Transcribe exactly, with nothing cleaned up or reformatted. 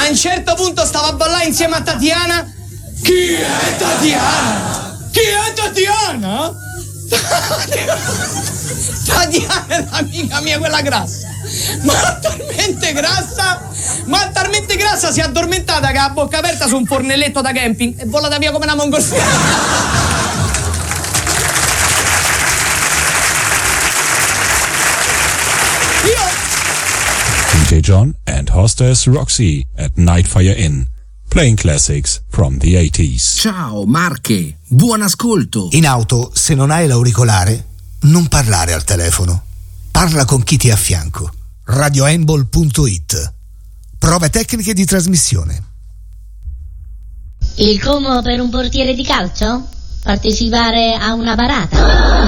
A un certo punto stavo a ballare insieme a Tatiana. Chi è Tatiana? Chi è Tatiana? Tatiana è l'amica mia, quella grassa. Ma talmente grassa, ma talmente grassa si è addormentata che ha la bocca aperta su un fornelletto da camping e volata via come una mongolfiera. D J John and hostess Roxy at Nightfire Inn, playing classics from the eighties. Ciao Marche, buon ascolto. In auto, se non hai l'auricolare, non parlare al telefono. Parla con chi ti è a fianco. radio handball punto it. Prove tecniche di trasmissione. Il Como per un portiere di calcio? Partecipare a una parata?